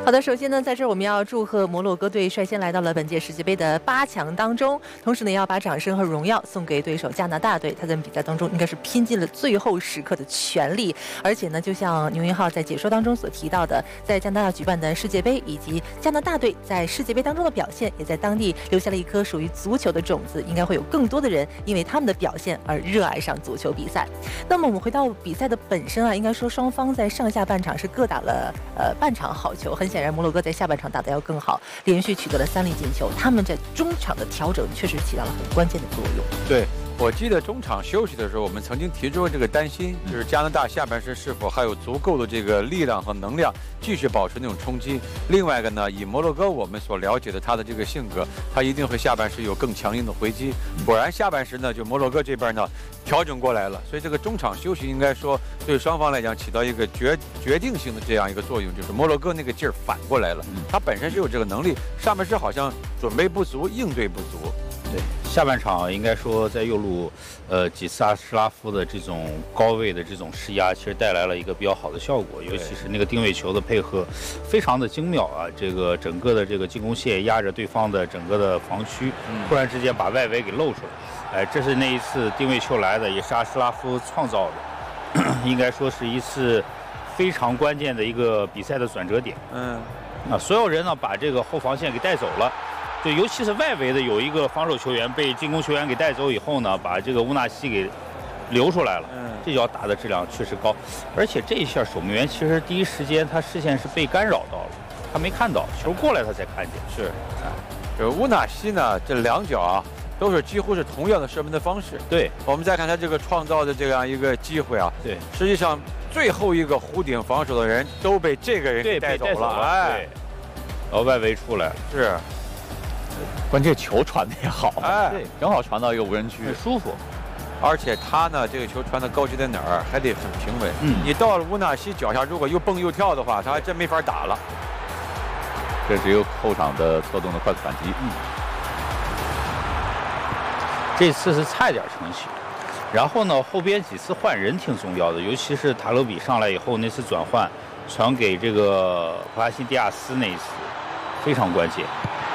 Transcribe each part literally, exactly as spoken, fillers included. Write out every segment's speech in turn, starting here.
好的，首先呢，在这儿我们要祝贺摩洛哥队率先来到了本届世界杯的八强当中，同时呢，要把掌声和荣耀送给对手加拿大队。他在比赛当中应该是拼尽了最后时刻的全力，而且呢，就像牛云浩在解说当中所提到的，在加拿大举办的世界杯以及加拿大队在世界杯当中的表现，也在当地留下了一颗属于足球的种子，应该会有更多的人因为他们的表现而热爱上足球比赛。那么我们回到比赛的本身啊，应该说双方在上下半场是各打了呃半场好球，很显然摩洛哥在下半场打得要更好，连续取得了三粒进球，他们在中场的调整确实起到了很关键的作用。 对，我记得中场休息的时候，我们曾经提出过这个担心，就是加拿大下半时是否还有足够的这个力量和能量继续保持那种冲击。另外一个呢，以摩洛哥我们所了解的他的这个性格，他一定会下半时有更强硬的回击。果然下半时呢，就摩洛哥这边呢调整过来了，所以这个中场休息应该说对双方来讲起到一个决决定性的这样一个作用，就是摩洛哥那个劲儿反过来了，他本身是有这个能力，上半时好像准备不足，应对不足。 对，下半场应该说在右路，呃，几次阿什拉夫的这种高位的这种施压，其实带来了一个比较好的效果，尤其是那个定位球的配合，非常的精妙啊！这个整个的这个进攻线压着对方的整个的防区，突然之间把外围给露出来，哎，这是那一次定位球来的，也是阿什拉夫创造的，应该说是一次非常关键的一个比赛的转折点。嗯，啊，所有人呢把这个后防线给带走了。对，尤其是外围的有一个防守球员被进攻球员给带走以后呢，把这个乌纳西给留出来了。嗯，这脚打的质量确实高，而且这一下守门员其实第一时间他视线是被干扰到了，他没看到球过来他才看见。 是，啊，这乌纳西呢，这两脚啊都是几乎是同样的射门的方式。对，我们再看他这个创造的这样一个机会啊，对，实际上最后一个弧顶防守的人都被这个人给带走了。 哎，然后外围出来是。 关键球传的也好，哎，对，正好传到一个无人区， 很舒服。 而且他呢，这个球传的高级在哪儿，还得很平稳。嗯，你到了乌纳西脚下，如果又蹦又跳的话，他还真没法打了。 这是一个后场的策动的快速反击。嗯， 这次是差一点成型。然后呢，后边几次换人挺重要的，尤其是塔勒比上来以后那次转换，传给这个普拉辛迪亚斯那一次，非常关键。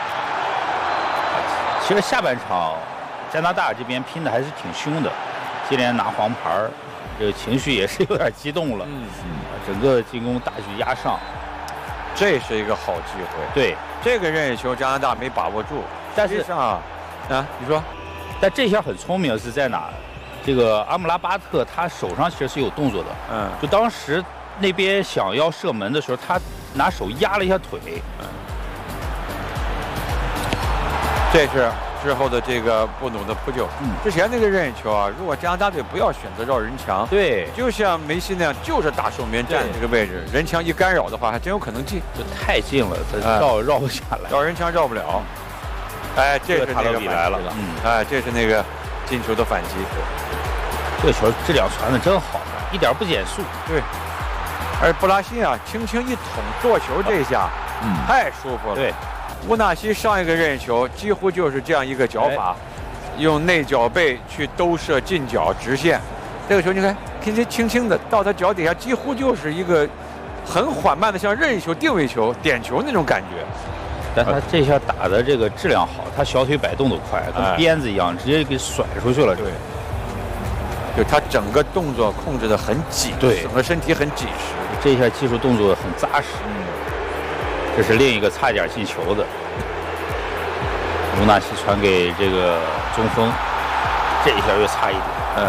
其实下半场，加拿大这边拼的还是挺凶的，接连拿黄牌，这个情绪也是有点激动了。嗯嗯，整个进攻大举压上， 这是一个好机会。对，这个任意球加拿大没把握住，但是上啊，啊，你说， 但这下很聪明是在哪？这个阿姆拉巴特他手上其实是有动作的。嗯，就当时那边想要射门的时候，他拿手压了一下腿。嗯。 这是之后的这个布努的扑救。嗯，之前那个任意球啊，如果加拿大队不要选择绕人墙，对，就像梅西那样，就是打守门员站这个位置，人墙一干扰的话，还真有可能进。 这太近了，他绕绕不下来， 绕人墙绕不了。哎，这是那个来了， 嗯，哎，这是那个进球的反击。 这个球质量传的真好，一点不减速。 对，而布拉辛啊，轻轻一捅做球这一下，嗯，太舒服了。对。乌纳西上一个任意球几乎就是这样一个脚法，用内脚背去兜射近角直线。这个球你看，轻轻轻轻的到他脚底下，几乎就是一个很缓慢的像任意球、定位球、点球那种感觉。 但他这下打的这个质量好，他小腿摆动都快，跟鞭子一样，直接给甩出去了。 对，就他整个动作控制的很紧，对，整个身体很紧实。 这一下技术动作很扎实。嗯。这是另一个差点进球的，卢纳西传给这个中锋，这一下又差一点。嗯，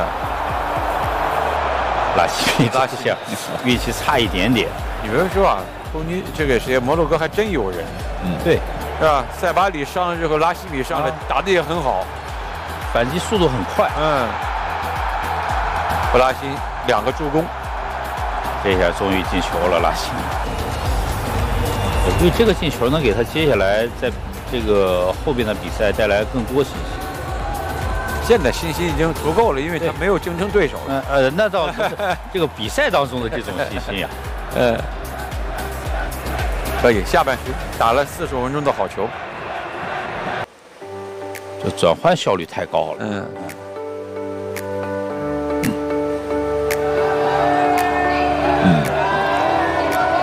拉西拉西下运气差一点点。 有人说啊，托尼这个谁摩洛哥还真有人。嗯，对，是吧？塞巴里上了之后，拉西米上来、啊、打得也很好， 反击速度很快。 嗯，布拉辛两个助攻， 这下终于进球了，拉西米。所以这个进球能给他接下来在这个后边的比赛带来更多信心。 现在信心已经足够了，因为他没有竞争对手了。 呃呃，那倒不是这个比赛当中的这种信心呀、啊。呃， 可以，下半时打了四十五分钟的好球。 这转换效率太高了。嗯。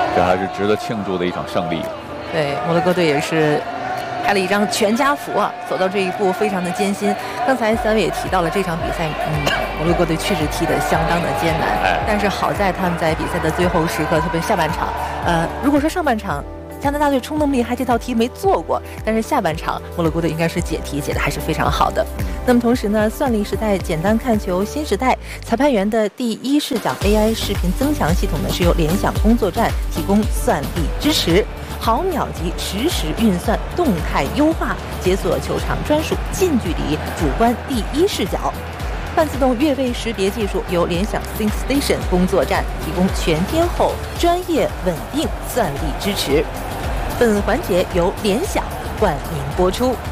这还是值得庆祝的一场胜利。 对，摩洛哥队也是开了一张全家福啊，走到这一步非常的艰辛。刚才三位也提到了这场比赛，嗯，摩洛哥队确实踢得相当的艰难， 哎， 但是好在他们在比赛的最后时刻，特别下半场，呃，如果说上半场加拿大队冲那么厉害，这道题没做过，但是下半场摩洛哥队应该是解题解的还是非常好的。那么同时呢，算力时代简单看球新时代裁判员的第一视角 A I 视频增强系统呢，是由联想工作站提供算力支持，毫秒级实时运算，动态优化，解锁球场专属近距离主观第一视角。半自动越位识别技术由联想 ThinkStation 工作站提供全天候专业稳定算力支持。本环节由联想冠名播出。